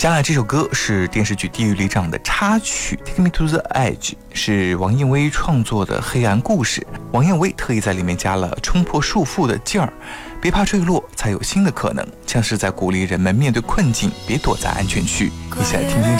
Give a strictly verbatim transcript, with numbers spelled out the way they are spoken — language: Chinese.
接下来这首歌是电视剧《地狱里长》的插曲《Take Me to the Edge》，是王燕威创作的黑暗故事。王燕威特意在里面加了冲破束缚的劲儿，别怕坠落，才有新的可能，像是在鼓励人们面对困境，别躲在安全区。一起来听听。